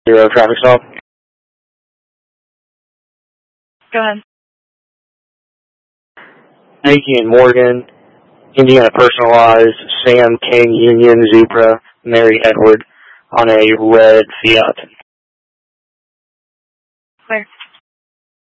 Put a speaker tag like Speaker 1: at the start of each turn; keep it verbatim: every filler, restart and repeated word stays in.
Speaker 1: Zero traffic stop.
Speaker 2: Go ahead.
Speaker 1: Yankee and Morgan, Indiana Personalized, Sam King Union Zebra, Mary Edward on a red Fiat.
Speaker 2: Where?